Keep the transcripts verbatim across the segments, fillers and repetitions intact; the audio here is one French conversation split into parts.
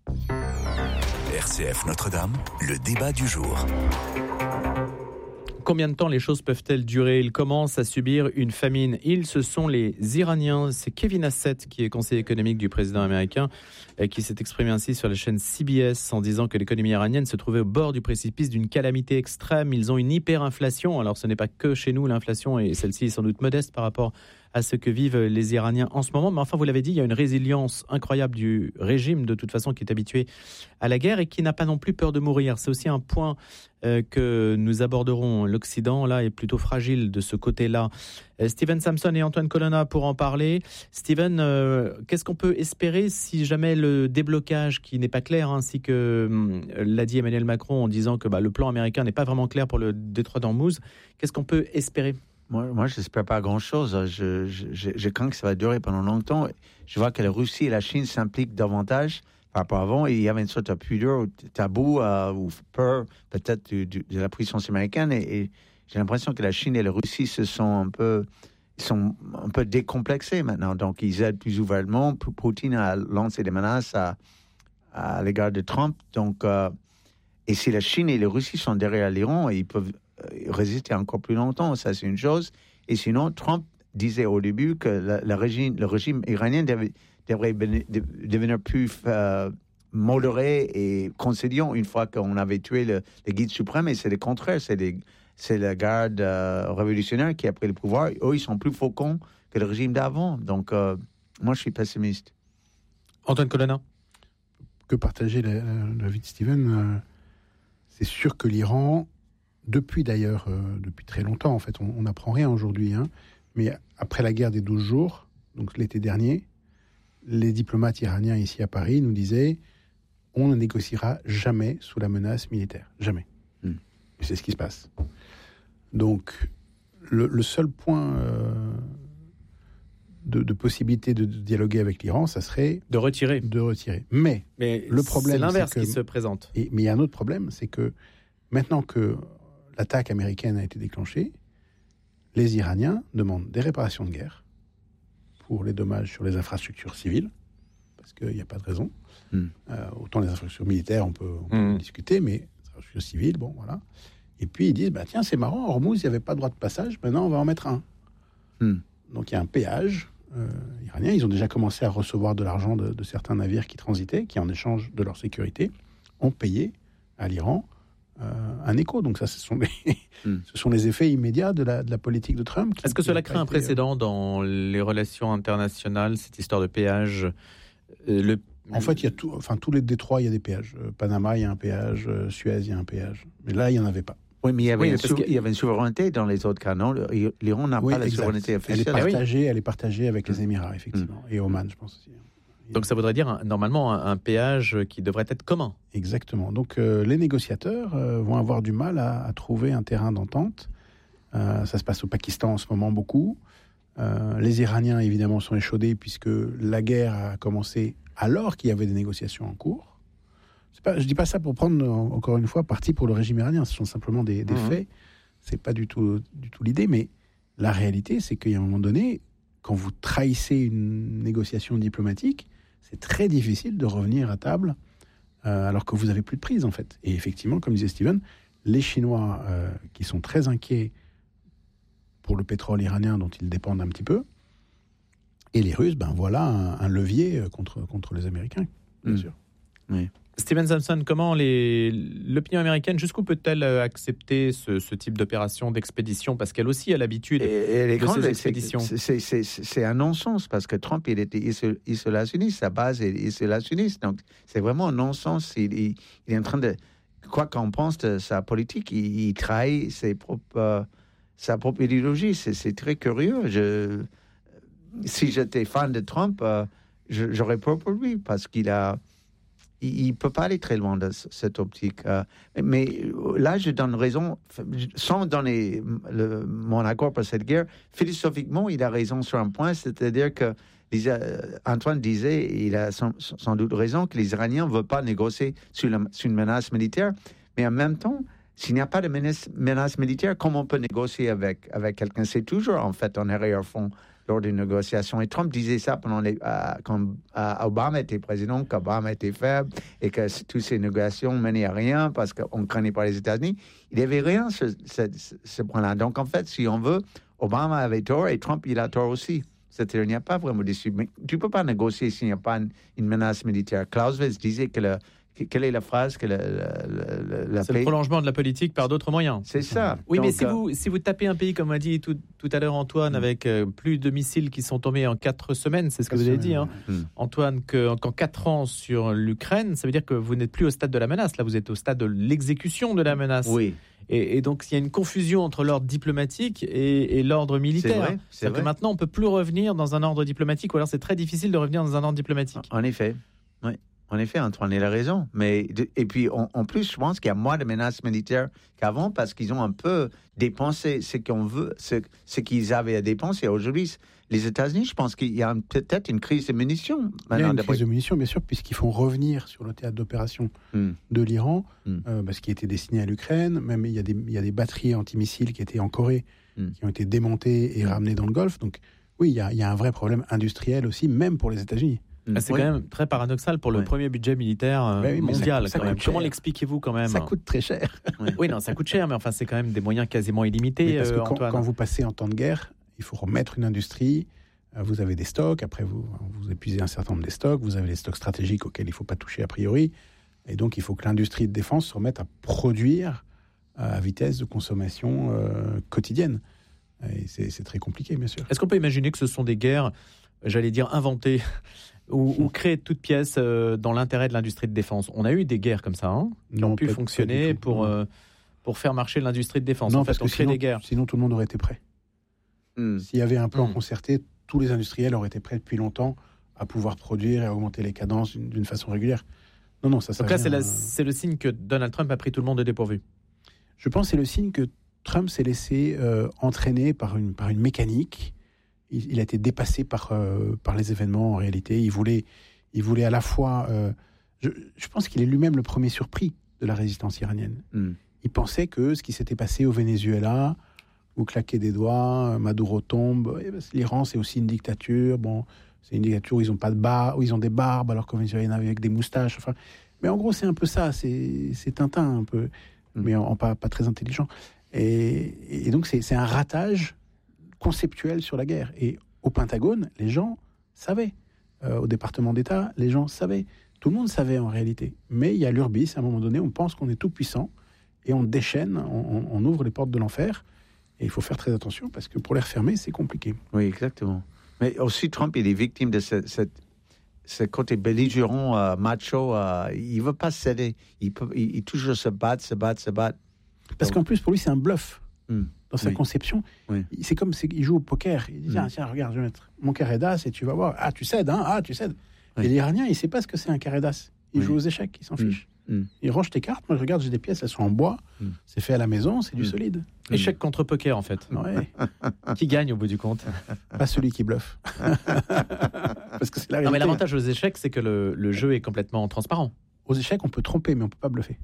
R C F Notre-Dame, le débat du jour. Combien de temps les choses peuvent-elles durer ? Ils commencent à subir une famine. Ils, ce sont les Iraniens. C'est Kevin Hassett, qui est conseiller économique du président américain, qui s'est exprimé ainsi sur la chaîne C B S en disant que l'économie iranienne se trouvait au bord du précipice d'une calamité extrême. Ils ont une hyperinflation. Alors ce n'est pas que chez nous l'inflation, et celle-ci est sans doute modeste par rapport à ce que vivent les Iraniens en ce moment. Mais enfin, vous l'avez dit, il y a une résilience incroyable du régime, de toute façon, qui est habitué à la guerre et qui n'a pas non plus peur de mourir. C'est aussi un point euh, que nous aborderons. L'Occident, là, est plutôt fragile de ce côté-là. Euh, Steven Samson et Antoine Colonna pour en parler. Steven, euh, qu'est-ce qu'on peut espérer si jamais le déblocage, qui n'est pas clair, ainsi que euh, l'a dit Emmanuel Macron en disant que bah, le plan américain n'est pas vraiment clair pour le détroit d'Ormuz, qu'est-ce qu'on peut espérer ? Moi, moi je n'espère pas grand-chose. Je, je, je, je crains que ça va durer pendant longtemps. Je vois que la Russie et la Chine s'impliquent davantage par rapport à avant. Et il y avait une sorte de pudeur, tabou euh, ou peur peut-être de, de, de la puissance américaine. Et, et j'ai l'impression que la Chine et la Russie se sont un peu, ils sont un peu décomplexés maintenant. Donc, ils aident plus ouvertement. Poutine a lancé des menaces à, à l'égard de Trump. Donc, euh, et si la Chine et la Russie sont derrière l'Iran, ils peuvent résister encore plus longtemps, ça c'est une chose. Et sinon, Trump disait au début que la, la régime, le régime iranien devait, devrait devenir plus euh, modéré et conciliant une fois qu'on avait tué le, le guide suprême. Et c'est le contraire, c'est, les, c'est la garde euh, révolutionnaire qui a pris le pouvoir. Eux, ils sont plus faucons que le régime d'avant. Donc, euh, moi, je suis pessimiste. Antoine Colonna. Que partager la, l'avis de Steven, euh, c'est sûr que l'Iran, depuis d'ailleurs, euh, depuis très longtemps, en fait, on n'apprend rien aujourd'hui, hein, mais après la guerre des douze jours, donc l'été dernier, les diplomates iraniens ici à Paris nous disaient « on ne négociera jamais sous la menace militaire, jamais mm. ». Et c'est ce qui se passe. Donc, le, le seul point euh, de, de possibilité de, de dialoguer avec l'Iran, ça serait... De retirer. De retirer. Mais, mais le problème, c'est l'inverse c'est que, qui se présente. Et, mais il y a un autre problème, c'est que maintenant que l'attaque américaine a été déclenchée, les Iraniens demandent des réparations de guerre pour les dommages sur les infrastructures civiles, parce qu'il n'y a pas de raison. Mm. Euh, autant les infrastructures militaires, on peut, on peut mm. discuter, mais les infrastructures civiles, bon, voilà. Et puis ils disent, bah, tiens, c'est marrant, Hormuz, il n'y avait pas de droit de passage, maintenant on va en mettre un. Mm. Donc il y a un péage euh, iranien. Ils ont déjà commencé à recevoir de l'argent de, de certains navires qui transitaient, qui en échange de leur sécurité, ont payé à l'Iran Euh, un écho. Donc ça, ce sont les, mm. ce sont les effets immédiats de la, de la politique de Trump. Est-ce que cela crée un précédent dans les relations internationales, cette histoire de péage euh, le... En fait, il y a tout, enfin, tous les détroits, il y a des péages. Euh, Panama, il y a un péage. Euh, Suez, il y a un péage. Mais là, il n'y en avait pas. Oui, mais il y avait, oui, une, sou- que... il y avait une souveraineté dans les autres cas, non ? L'Iran n'a oui, pas la exact. souveraineté officielle. Elle est partagée, elle est partagée avec mm. les Émirats, effectivement. Mm. Et Oman, je pense aussi. Donc ça voudrait dire normalement un, un péage qui devrait être commun. Exactement. Donc euh, les négociateurs euh, vont avoir du mal à, à trouver un terrain d'entente. Euh, ça se passe au Pakistan en ce moment beaucoup. Euh, les Iraniens évidemment sont échaudés puisque la guerre a commencé alors qu'il y avait des négociations en cours. C'est pas, je dis pas ça pour prendre encore une fois parti pour le régime iranien. Ce sont simplement des, des mmh. faits. C'est pas du tout, du tout l'idée. Mais la réalité, c'est qu'à un moment donné, quand vous trahissez une négociation diplomatique, c'est très difficile de revenir à table euh, alors que vous n'avez plus de prise, en fait. Et effectivement, comme disait Steven, les Chinois, euh, qui sont très inquiets pour le pétrole iranien dont ils dépendent un petit peu, et les Russes, ben voilà un, un levier contre, contre les Américains, bien mmh. sûr. Oui. Steven Samson, comment les, l'opinion américaine, jusqu'où peut-elle accepter ce, ce type d'opération d'expédition ? Parce qu'elle aussi a l'habitude et, et de grandes, ces expéditions. C'est, c'est, c'est, c'est un non-sens, parce que Trump, il était isolationniste, sa base est isolationniste. Donc, c'est vraiment un non-sens. Il, il, il est en train de... Quoi qu'on pense de sa politique, il, il trahit ses propres, euh, sa propre idéologie. C'est, c'est très curieux. Je, si j'étais fan de Trump, euh, je, j'aurais peur pour lui, parce qu'il a... Il ne peut pas aller très loin de cette optique. Euh, mais là, je donne raison, sans donner le, mon accord pour cette guerre, philosophiquement, il a raison sur un point, c'est-à-dire que les, euh, Antoine disait, il a sans, sans doute raison, que les Iraniens ne veulent pas négocier sur, la, sur une menace militaire, mais en même temps, s'il n'y a pas de menace, menace militaire, comment on peut négocier avec, avec quelqu'un? C'est toujours, en fait, en arrière-fond lors d'une négociation. Et Trump disait ça pendant les, euh, quand euh, Obama était président, qu'Obama était faible et que toutes ces négociations menaient à rien parce qu'on ne craignait pas les États-Unis. Il n'y avait rien sur ce, ce, ce point-là. Donc, en fait, si on veut, Obama avait tort et Trump, il a tort aussi. C'est-à-dire, il n'y a pas vraiment d'issue. Mais tu ne peux pas négocier s'il n'y a pas une, une menace militaire. Clausewitz disait que le Quelle est la phrase que la, la, la, la C'est paix... le prolongement de la politique par d'autres moyens. C'est ça. Oui, Donc, mais si, euh... vous, si vous tapez un pays, comme a dit tout, tout à l'heure Antoine, mmh. avec euh, plus de missiles qui sont tombés en quatre semaines, c'est ce que vous avez dit, hein, mmh. Antoine, que, qu'en quatre ans sur l'Ukraine, ça veut dire que vous n'êtes plus au stade de la menace, là vous êtes au stade de l'exécution de la menace. Oui. Et, et donc il y a une confusion entre l'ordre diplomatique et, et l'ordre militaire. C'est vrai. C'est vrai. Que maintenant on ne peut plus revenir dans un ordre diplomatique, ou alors c'est très difficile de revenir dans un ordre diplomatique. En effet, oui. En effet, Antoine, il a raison. Mais, et puis, en, en plus, je pense qu'il y a moins de menaces militaires qu'avant parce qu'ils ont un peu dépensé ce qu'on veut, ce, ce qu'ils avaient à dépenser. Aujourd'hui, les États-Unis, je pense qu'il y a peut-être une crise de munitions. Il y a une crise de munitions, bien sûr, puisqu'ils font revenir sur le théâtre d'opération mm. de l'Iran, mm. euh, parce qu'il était destiné à l'Ukraine. Même il y a des, il y a des batteries antimissiles qui étaient en Corée, mm. qui ont été démontées et mm. ramenées dans le Golfe. Donc, oui, il y a, il y a un vrai problème industriel aussi, même pour les États-Unis. Ah, c'est oui. quand même très paradoxal pour le oui. premier budget militaire euh, oui, mondial. Ça, quand ça même. Comment l'expliquez-vous quand même? Ça coûte très cher. Oui. oui, non, ça coûte cher, mais enfin, c'est quand même des moyens quasiment illimités. Parce que euh, quand, Antoine. quand vous passez en temps de guerre, il faut remettre une industrie. Euh, vous avez des stocks. Après, vous, vous épuisez un certain nombre des stocks. Vous avez les stocks stratégiques auxquels il ne faut pas toucher a priori. Et donc, il faut que l'industrie de défense se remette à produire euh, à vitesse de consommation euh, quotidienne. Et c'est, c'est très compliqué, bien sûr. Est-ce qu'on peut imaginer que ce sont des guerres, j'allais dire, inventées ou, ou créées de toutes pièces euh, dans l'intérêt de l'industrie de défense? On a eu des guerres comme ça, hein, qui non, ont pu fonctionner pour, euh, pour faire marcher l'industrie de défense. Non, en fait, parce on que crée sinon, des guerres. Sinon, tout le monde aurait été prêt. Mm. S'il y avait un plan mm. concerté, tous les industriels auraient été prêts depuis longtemps à pouvoir produire et à augmenter les cadences d'une, d'une façon régulière. Non, non, ça. Donc là, c'est, la, c'est le signe que Donald Trump a pris tout le monde au dépourvu. Je pense que c'est le signe que Trump s'est laissé euh, entraîner par une, par une mécanique. Il, il a été dépassé par, euh, par les événements, en réalité. Il voulait, il voulait à la fois... Euh, je, je pense qu'il est lui-même le premier surpris de la résistance iranienne. Mm. Il pensait que ce qui s'était passé au Venezuela, où claquer des doigts, Maduro tombe, et ben, l'Iran, c'est aussi une dictature. Bon, c'est une dictature où ils ont pas de bar, où ils ont des barbes, alors qu'au Venezuela, il y en avait avec des moustaches. Enfin, mais en gros, c'est un peu ça. C'est, c'est Tintin, un peu, mm. mais en, en pas, pas très intelligent. Et, et donc, c'est, c'est un ratage conceptuel sur la guerre. Et au Pentagone, les gens savaient. Euh, au département d'État, les gens savaient. Tout le monde savait en réalité. Mais il y a l'urbis, à un moment donné, on pense qu'on est tout puissant et on déchaîne, on, on ouvre les portes de l'enfer. Et il faut faire très attention parce que pour les refermer, c'est compliqué. Oui, exactement. Mais aussi, Trump, il est victime de ce, ce, ce côté belligérant, euh, macho. Euh, il ne veut pas céder. Il, peut, il, il toujours se battre, se battre, se battre. Parce Donc, qu'en plus, pour lui, c'est un bluff. Mm. Dans sa oui. conception, oui. c'est comme s'il joue au poker. Il dit, tiens, mm. tiens, regarde, je vais mettre mon carré d'as et tu vas voir. Ah, tu cèdes, hein, ah, tu cèdes. Oui. Et l'Iranien, il ne sait pas ce que c'est un carré d'as. Il oui. joue aux échecs, il s'en mm. fiche. Mm. Il range tes cartes. Moi, je regarde, j'ai des pièces, elles sont en bois. Mm. C'est fait à la maison, c'est mm. du solide. Échec contre poker, en fait. Ouais. Qui gagne au bout du compte? Pas celui qui bluffe. Parce que c'est la réalité. Non, mais l'avantage aux échecs, c'est que le, le jeu est complètement transparent. Aux échecs, on peut tromper, mais on ne peut pas bluffer.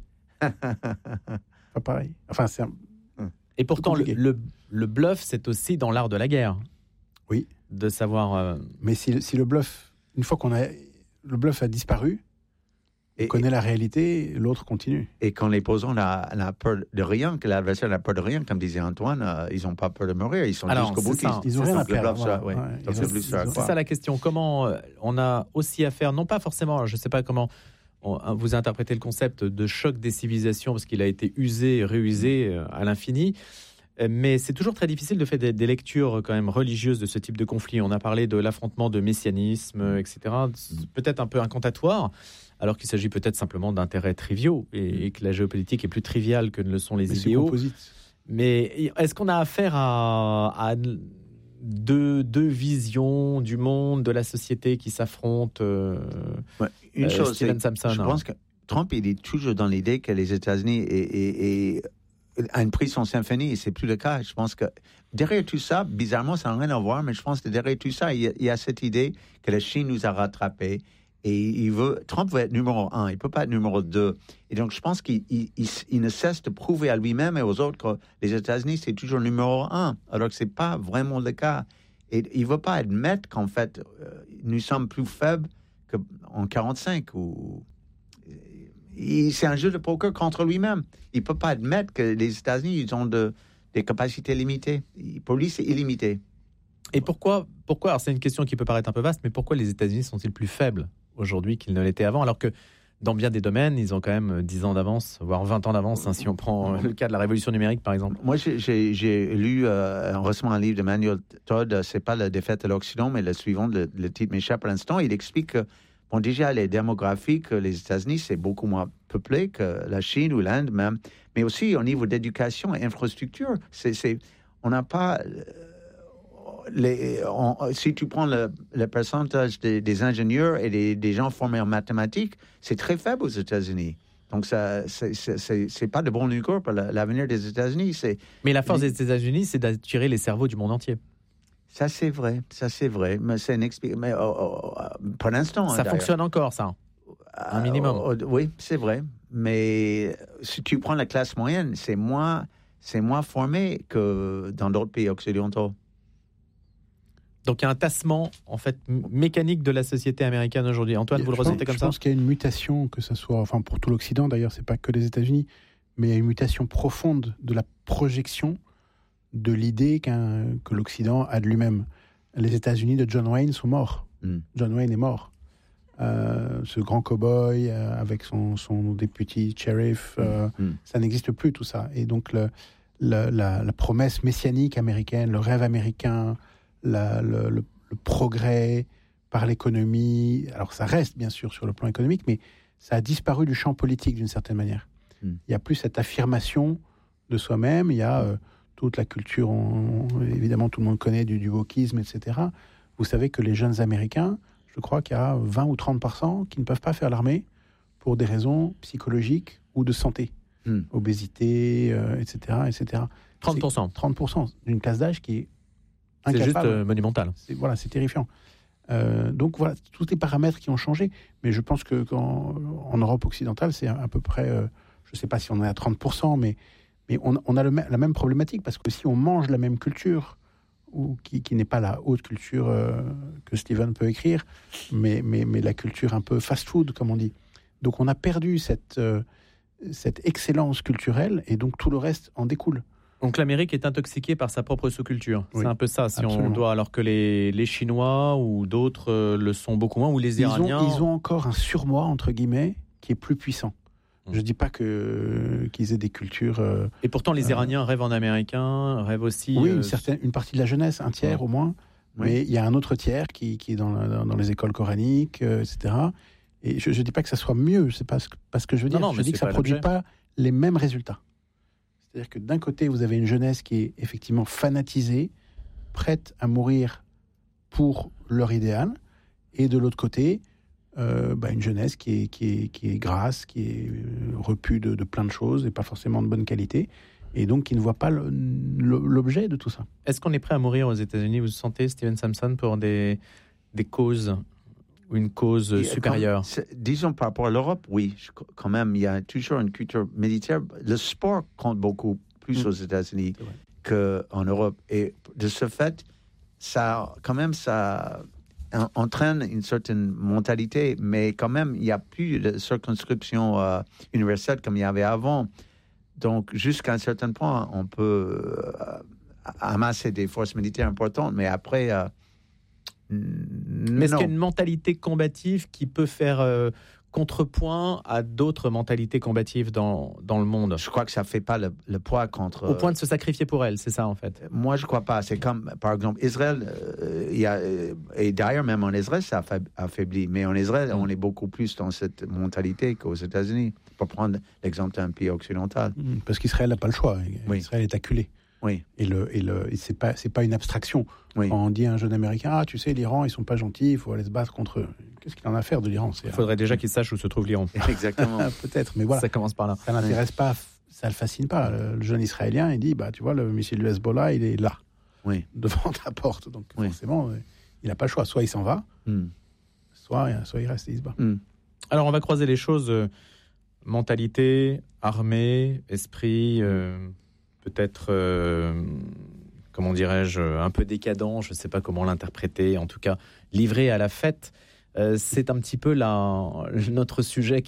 Pas pareil. Enfin, c'est un... Et pourtant, le, le, le bluff, c'est aussi dans l'art de la guerre. Oui. De savoir... Euh... Mais si, si le bluff, une fois qu'on a... Le bluff a disparu, et, on connaît et, la réalité, l'autre continue. Et quand les posants n'ont peur de rien, que l'adversaire n'a peur de rien, comme disait Antoine, euh, ils n'ont pas peur de mourir, ils sont Alors, jusqu'au bout. Ils n'ont rien à perdre. Ça, ouais. Ouais, c'est plus ça, c'est ça la question. Comment euh, on a aussi à faire, non pas forcément, je ne sais pas comment... On, vous interprétez le concept de choc des civilisations parce qu'il a été usé et réusé à l'infini. Mais c'est toujours très difficile de faire des, des lectures quand même religieuses de ce type de conflit. On a parlé de l'affrontement de messianisme, et cetera. Peut-être un peu incantatoire, alors qu'il s'agit peut-être simplement d'intérêts triviaux et, et que la géopolitique est plus triviale que ne le sont les Mais idéaux. Composite. Mais est-ce qu'on a affaire à... à Deux, deux visions du monde, de la société qui s'affrontent. Euh, ouais, une euh, chose, Steven Samson. Je hein. pense que Trump, il est toujours dans l'idée que les États-Unis aient un prix son symphonie, et c'est plus le cas. Je pense que derrière tout ça, bizarrement, ça n'a rien à voir, mais je pense que derrière tout ça, il y a, il y a cette idée que la Chine nous a rattrapés Et il veut, Trump veut être numéro un, il ne peut pas être numéro deux. Et donc, je pense qu'il il, il, il ne cesse de prouver à lui-même et aux autres que les États-Unis, c'est toujours numéro un, alors que ce n'est pas vraiment le cas. Et il ne veut pas admettre qu'en fait, euh, nous sommes plus faibles qu'en quarante-cinq. Ou... Et c'est un jeu de poker contre lui-même. Il ne peut pas admettre que les États-Unis, ils ont de, des capacités limitées. Pour lui, c'est illimité. Et pourquoi, pourquoi alors c'est une question qui peut paraître un peu vaste, mais pourquoi les États-Unis sont-ils plus faibles aujourd'hui qu'ils ne l'étaient avant, alors que dans bien des domaines, ils ont quand même dix ans d'avance, voire vingt ans d'avance, hein, si on prend le cas de la révolution numérique, par exemple. Moi, j'ai, j'ai, j'ai lu euh, récemment un livre de Manuel Todd, c'est pas la défaite de l'Occident, mais le suivant, le, le titre m'échappe à l'instant. Il explique que, bon, déjà, les démographiques, les États-Unis, c'est beaucoup moins peuplé que la Chine ou l'Inde même, mais aussi au niveau d'éducation et infrastructure. C'est, c'est, on n'a pas... Les, on, si tu prends le, le pourcentage des, des ingénieurs et des, des gens formés en mathématiques, c'est très faible aux États-Unis. Donc, ça, c'est, c'est, c'est, c'est pas de bon augure pour l'avenir des États-Unis. C'est, mais la force les... des États-Unis, c'est d'attirer les cerveaux du monde entier. Ça, c'est vrai. Ça, c'est vrai. Mais c'est une expérience. Mais oh, oh, pour l'instant. Ça fonctionne encore, ça. Un minimum. Oh, oh, oui, c'est vrai. Mais si tu prends la classe moyenne, c'est moins, c'est moins formé que dans d'autres pays occidentaux. Donc il y a un tassement en fait mécanique de la société américaine aujourd'hui. Antoine, vous le ressentez comme ça ? Je pense qu'il y a une mutation, que ce soit, enfin pour tout l'Occident d'ailleurs, c'est pas que les États-Unis, mais il y a une mutation profonde de la projection de l'idée qu'un, que l'Occident a de lui-même. Les États-Unis de John Wayne sont morts. Mm. John Wayne est mort. Euh, ce grand cow-boy euh, avec son, son député shérif, euh, mm. ça n'existe plus tout ça. Et donc le, le, la, la promesse messianique américaine, le rêve américain. La, le, le, le progrès par l'économie, alors ça reste bien sûr sur le plan économique, mais ça a disparu du champ politique d'une certaine manière. Mm. Il n'y a plus cette affirmation de soi-même, il y a euh, toute la culture, on, on, évidemment tout le monde connaît du, du wokisme, et cetera. Vous savez que les jeunes Américains, je crois qu'il y a vingt ou trente pour cent qui ne peuvent pas faire l'armée pour des raisons psychologiques ou de santé. Mm. Obésité, euh, et cetera, et cetera. trente pour cent. C'est trente pour cent d'une classe d'âge qui est C'est incapable. juste euh, monumental. C'est, voilà, c'est terrifiant. Euh, donc voilà, tous les paramètres qui ont changé. Mais je pense que qu'en, en Europe occidentale, c'est à peu près, euh, je ne sais pas si on est à trente pour cent, mais, mais on, on a le, la même problématique, parce que si on mange la même culture, ou qui, qui n'est pas la haute culture euh, que Steven peut écrire, mais, mais, mais la culture un peu fast-food, comme on dit. Donc on a perdu cette, euh, cette excellence culturelle, et donc tout le reste en découle. Donc l'Amérique est intoxiquée par sa propre sous-culture. Oui, c'est un peu ça, si absolument. On doit, alors que les, les Chinois ou d'autres euh, le sont beaucoup moins, ou les Iraniens... Ils ont, ils ont encore un surmoi, entre guillemets, qui est plus puissant. Mmh. Je ne dis pas que, qu'ils aient des cultures... Euh, Et pourtant, les Iraniens euh, rêvent en américain, rêvent aussi... Oui, euh, une, certaine, une partie de la jeunesse, un tiers ouais. au moins. Oui. Mais il y a un autre tiers qui, qui est dans, dans, dans les écoles coraniques, euh, et cetera. Et je ne dis pas que ça soit mieux, c'est pas ce, pas ce que je veux dire. Non, non, je dis que ça ne produit pas les mêmes résultats. C'est-à-dire que d'un côté, vous avez une jeunesse qui est effectivement fanatisée, prête à mourir pour leur idéal, et de l'autre côté, euh, bah, une jeunesse qui est, qui est, qui est grasse, qui est repue de, de plein de choses, et pas forcément de bonne qualité, et donc qui ne voit pas le, l'objet de tout ça. Est-ce qu'on est prêt à mourir aux États-Unis, vous sentez, Steven Samson, pour des, des causes ou une cause et supérieure? Comme, disons par rapport à l'Europe, oui, quand même, il y a toujours une culture militaire. Le sport compte beaucoup plus mmh. aux États-Unis qu'en Europe. Et de ce fait, ça, quand même, ça entraîne une certaine mentalité, mais quand même, il n'y a plus de circonscription euh, universelle comme il y avait avant. Donc, jusqu'à un certain point, on peut euh, amasser des forces militaires importantes, mais après... Euh, Mais est-ce qu'il y a une mentalité combative qui peut faire euh, contrepoint à d'autres mentalités combatives dans, dans le monde? Je crois que ça ne fait pas le, le poids contre... Au point de se sacrifier pour elle, c'est ça en fait? Moi, je ne crois pas. C'est comme, par exemple, Israël, euh, y a, et d'ailleurs, même en Israël, ça affaiblit. Mais en Israël, mmh. on est beaucoup plus dans cette mentalité qu'aux États-Unis. Pour prendre l'exemple d'un pays occidental. Mmh, parce qu'Israël n'a pas le choix. Oui. Israël est acculé. Oui. Et, le, et, le, et c'est pas, c'est pas une abstraction. Oui. Quand on dit à un jeune Américain, ah, tu sais, l'Iran, ils sont pas gentils, il faut aller se battre contre eux. Qu'est-ce qu'il en a à faire de l'Iran? Il faudrait déjà qu'il sache où se trouve l'Iran. Exactement. Peut-être, mais voilà. Ça commence par là. Ça n'intéresse oui. pas, ça le fascine pas. Le, le jeune Israélien, il dit, bah, tu vois, le missile du Hezbollah, il est là, oui. devant ta porte. Donc, oui. forcément, il n'a pas le choix. Soit il s'en va, mm. soit, soit ils restent et ils se battent. Mm. Alors, on va croiser les choses. euh, mentalité, armée, esprit, euh, peut-être, euh, comment dirais-je, un peu décadent, je ne sais pas comment l'interpréter, en tout cas, livré à la fête. Euh, c'est un petit peu la, notre sujet